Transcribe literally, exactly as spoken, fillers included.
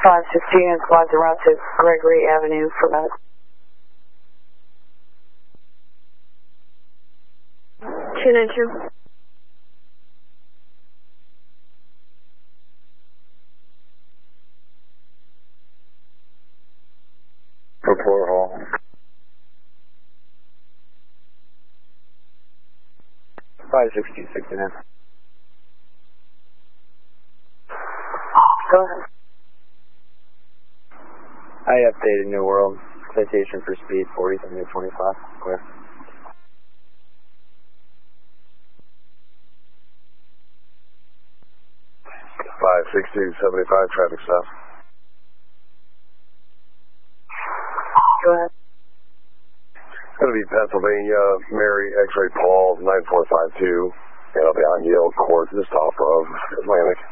five sixteen and flies around to Gregory Avenue for that. two nine two. Report hall. five sixteen sixty-nine. Go ahead. I updated New World. Citation for speed forty, seventy, twenty-five. Clear. five sixteen seventy-five, traffic stop. Go ahead. It's going to be Pennsylvania, Mary, X-ray Paul, nine four five two. And I'll be on Yale Court, just off of Atlantic.